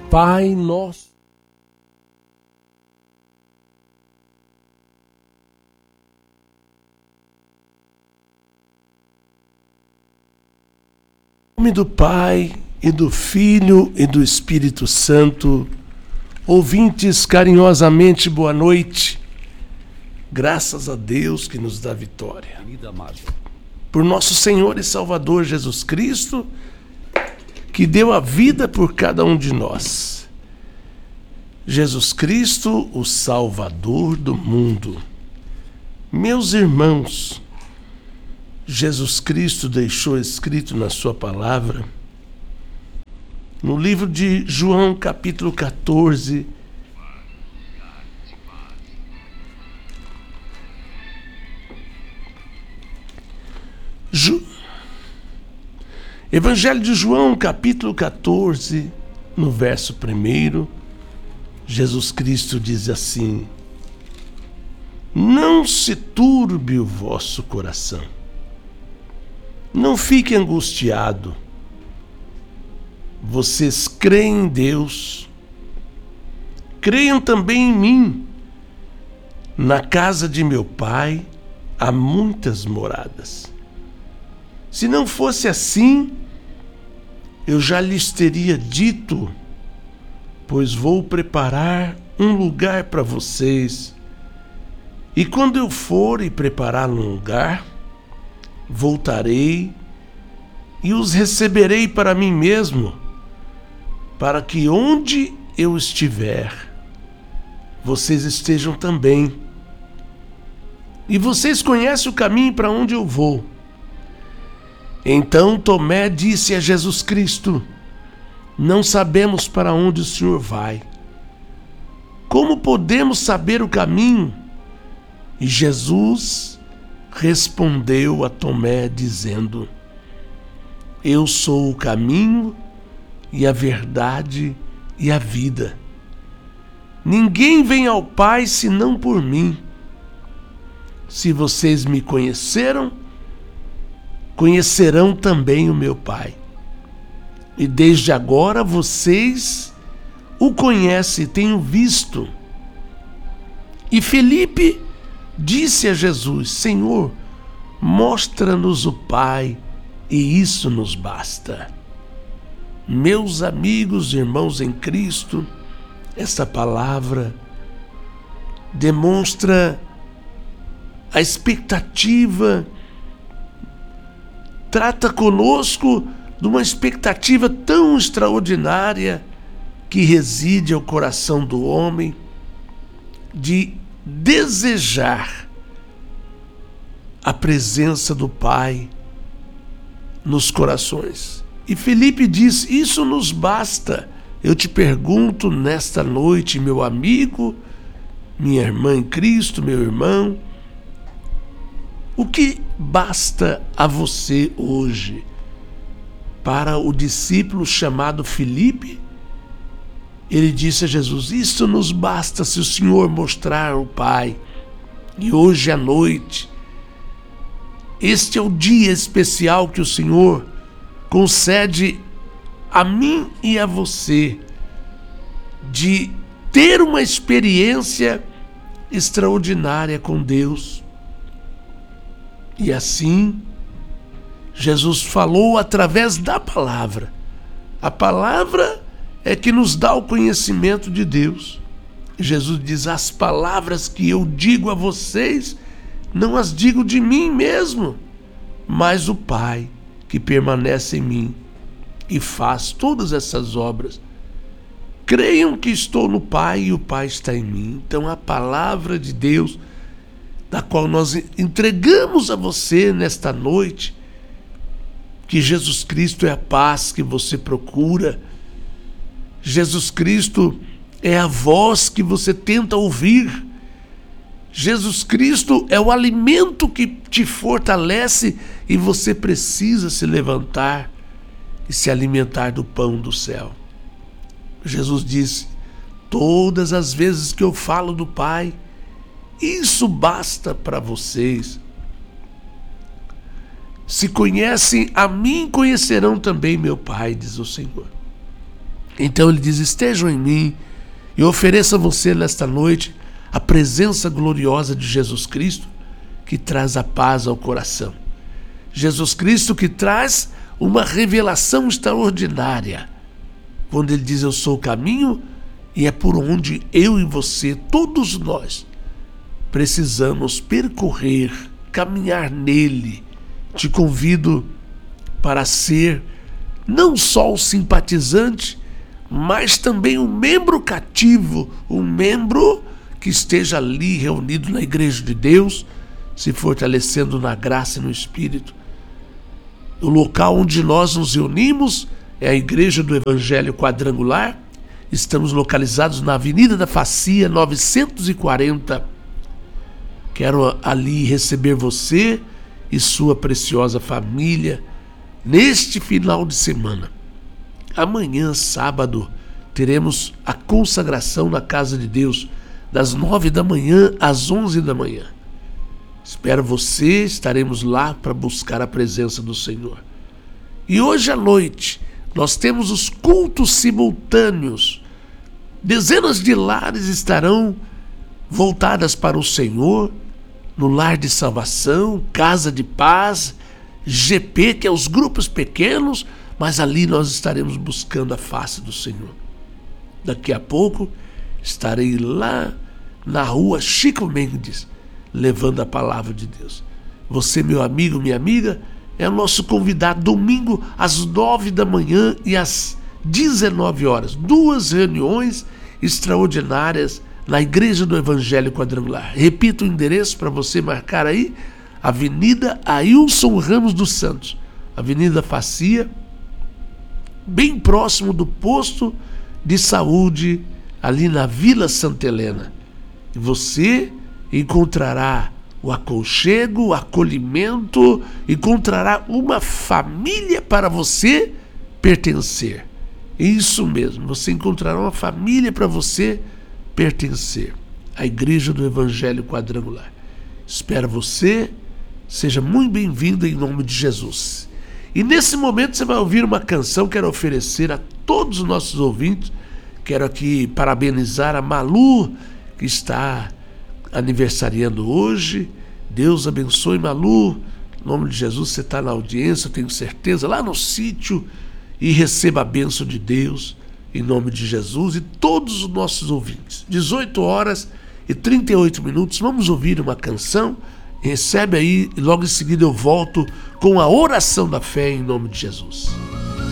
Pai nosso. Em nome do Pai, e do Filho, e do Espírito Santo, ouvintes carinhosamente, boa noite. Graças a Deus que nos dá vitória. Por nosso Senhor e Salvador Jesus Cristo, que deu a vida por cada um de nós. Jesus Cristo, o Salvador do mundo. Meus irmãos, Jesus Cristo deixou escrito na sua palavra, no livro de João, capítulo 14, Evangelho de João, capítulo 14, no verso 1, Jesus Cristo diz assim: não se turbe o vosso coração, não fique angustiado. Vocês creem em Deus, creiam também em mim. Na casa de meu Pai há muitas moradas. Se não fosse assim, eu já lhes teria dito, pois vou preparar um lugar para vocês. E quando eu for e preparar um lugar, voltarei e os receberei para mim mesmo, para que onde eu estiver, vocês estejam também. E vocês conhecem o caminho para onde eu vou. Então Tomé disse a Jesus Cristo: não sabemos para onde o Senhor vai. Como podemos saber o caminho? E Jesus respondeu a Tomé dizendo: eu sou o caminho e a verdade e a vida. Ninguém vem ao Pai senão por mim. Se vocês me conheceram, conhecerão também o meu Pai. E desde agora vocês o conhecem e têm o visto. E Felipe disse a Jesus: Senhor, mostra-nos o Pai, e isso nos basta. Meus amigos e irmãos em Cristo, esta palavra demonstra a expectativa, trata conosco de uma expectativa tão extraordinária que reside ao coração do homem, de desejar a presença do Pai nos corações. E Felipe diz: isso nos basta. Eu te pergunto nesta noite, meu amigo, minha irmã em Cristo, meu irmão, o que basta a você hoje? Para o discípulo chamado Felipe, ele disse a Jesus: isso nos basta se o Senhor mostrar o Pai. E hoje à noite, este é o dia especial que o Senhor concede a mim e a você, de ter uma experiência extraordinária com Deus. E assim, Jesus falou através da palavra. A palavra é que nos dá o conhecimento de Deus. Jesus diz: as palavras que eu digo a vocês, não as digo de mim mesmo, mas o Pai que permanece em mim e faz todas essas obras. Creiam que estou no Pai e o Pai está em mim. Então a palavra de Deus, da qual nós entregamos a você nesta noite, que Jesus Cristo é a paz que você procura, Jesus Cristo é a voz que você tenta ouvir, Jesus Cristo é o alimento que te fortalece e você precisa se levantar e se alimentar do pão do céu. Jesus disse: todas as vezes que eu falo do Pai, isso basta para vocês. Se conhecem a mim, conhecerão também meu Pai, diz o Senhor. Então ele diz: estejam em mim e ofereça a você nesta noite a presença gloriosa de Jesus Cristo, que traz a paz ao coração. Jesus Cristo que traz uma revelação extraordinária, quando ele diz: eu sou o caminho, e é por onde eu e você, todos nós, precisamos percorrer, caminhar nele. Te convido para ser não só um simpatizante, mas também um membro cativo, um membro que esteja ali reunido na igreja de Deus, se fortalecendo na graça e no Espírito. O local onde nós nos reunimos é a Igreja do Evangelho Quadrangular. Estamos localizados na Avenida da Facia, 940. Quero ali receber você e sua preciosa família neste final de semana. Amanhã, sábado, teremos a consagração na Casa de Deus, das 9 da manhã às 11 da manhã. Espero você, estaremos lá para buscar a presença do Senhor. E hoje à noite nós temos os cultos simultâneos. Dezenas de lares estarão voltadas para o Senhor, no Lar de Salvação, Casa de Paz, GP, que é os grupos pequenos, mas ali nós estaremos buscando a face do Senhor. Daqui a pouco estarei lá na rua Chico Mendes, levando a palavra de Deus. Você, meu amigo, minha amiga, é o nosso convidado domingo às 9 da manhã e às 19 horas. 2 reuniões extraordinárias na Igreja do Evangelho Quadrangular. Repito o endereço para você marcar aí: Avenida Ailson Ramos dos Santos, Avenida Facia, bem próximo do posto de saúde, ali na Vila Santa Helena. E você encontrará o aconchego, o acolhimento, encontrará uma família para você pertencer. Isso mesmo, você encontrará uma família para você pertencer. A Igreja do Evangelho Quadrangular. Espero você, seja muito bem-vindo em nome de Jesus. E nesse momento você vai ouvir uma canção que quero oferecer a todos os nossos ouvintes. Quero aqui parabenizar a Malu, que está aniversariando hoje. Deus abençoe, Malu. Em nome de Jesus, você está na audiência, eu tenho certeza, lá no sítio, e receba a bênção de Deus, em nome de Jesus, e todos os nossos ouvintes. 18 horas e 38 minutos, vamos ouvir uma canção. Recebe aí e logo em seguida eu volto com a oração da fé em nome de Jesus.